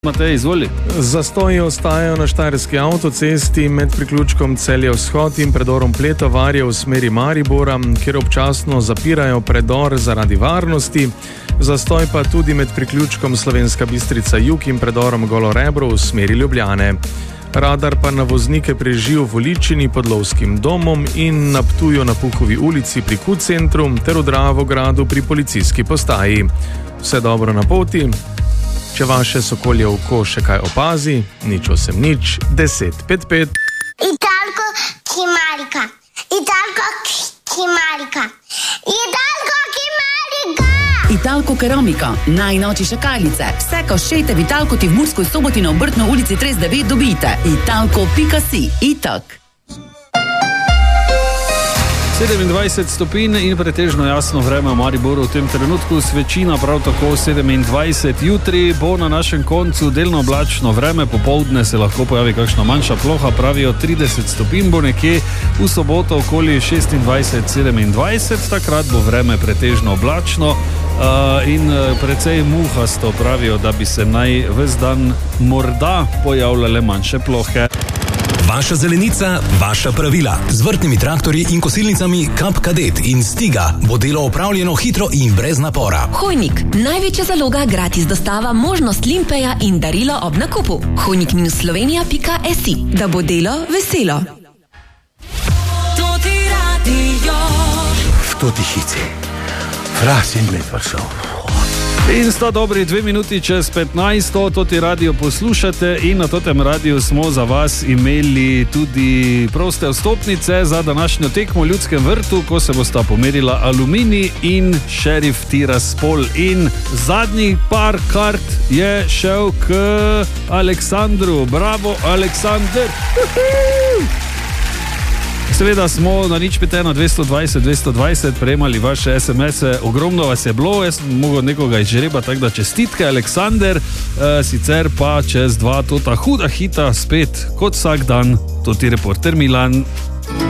Matej, izvoli. Zastoji ostajajo na štajerski avtocesti med priključkom Celje Vzhod in predorom Pletovarje v smeri Maribora, kjer občasno zapirajo predor zaradi varnosti. Zastoj pa tudi med priključkom Slovenska Bistrica Jug in predorom Golo Rebro v smeri Ljubljane. Radar pa na voznike preži v Voličini pod Lovskim domom in na Ptuju na Puhovi ulici pri Q-centru ter v Dravogradu pri policijski postaji. Vse dobro na poti. Če vaše sokolje oko še kaj opazi, nič 1055. Italko Kimarika. Italko Kimarika. Italko Kimarika. Italko Keramika, najnovejše šakalice. Vse koščete v Italko ti v Murskoj Soboti na Obrtno ulici 39 dobite. Italko.si. Itak. 27 stopinj in pretežno jasno vreme v Mariboru v tem trenutku, svečina prav tako 27. Jutri bo na našem koncu delno oblačno vreme, popoldne se lahko pojavi kakšna manjša ploha, pravijo 30 stopinj bo nekje, v soboto okoli 26-27, takrat bo vreme pretežno oblačno in precej muhasto, pravijo, da bi se naj ves dan morda pojavljale manjše plohe. Vaša zelenica, vaša pravila. Z vrtnimi traktorji in kosilnicami Kap Kadet in Stiga bo delo opravljeno hitro in brez napora. Hojnik, največja zaloga, gratis dostava, možnost limpeja in darilo ob nakupu. Hojnik-slovenija.si, da bo delo veselo. To ti radio. To ti hici. Fras in med vršov. In 100 dobri 2 minuti čez 15, to ti radio poslušate in na totem radiju smo za vas imeli tudi proste vstopnice za današnjo tekmo v Ljudskem vrtu, ko se bosta pomerila Aluminij in Šerif Tiraspol. In zadnji par kart je šel k Aleksandru. Bravo, Aleksander! Seveda smo na 051-220-220 prejemali vaše SMS-e, ogromno vas je bilo, jaz sem mogel nekoga izžrebati, tako da čestitke, Aleksander, sicer pa čez 2 tota huda hita spet, kot vsak dan, to ti reporter Milan.